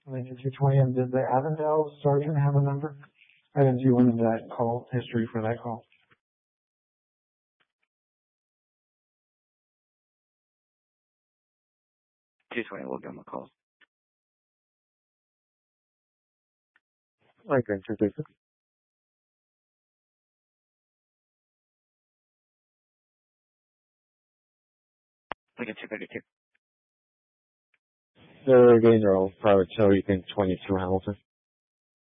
And then 220, and did the Avondale sergeant have a number? I didn't do into that call history for that call. 220, we'll give him a call. Right, Grand 236. Lincoln 232. They're getting their own private show, you think 22 Hamilton.